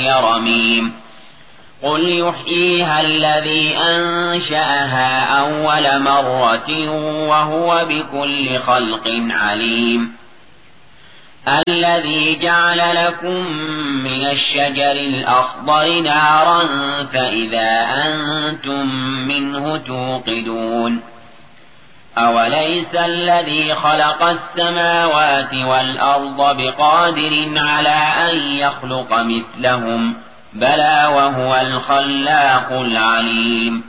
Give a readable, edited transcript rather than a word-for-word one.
وهي رميم قل يحييها الذي أنشأها أول مرة وهو بكل خلق عليم الذي جعل لكم من الشجر الأخضر نارا فإذا أنتم منه توقدون أوليس الذي خلق السماوات والأرض بقادر على أن يخلق مثلهم بلى وهو الخلاق العليم